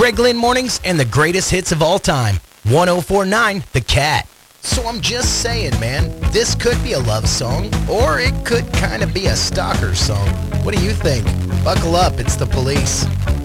Greg Lynn Mornings and the greatest hits of all time. 104.9 The Cat. So I'm just saying, man, this could be a love song, or it could kind of be a stalker song. What do you think? Buckle up, it's the Police.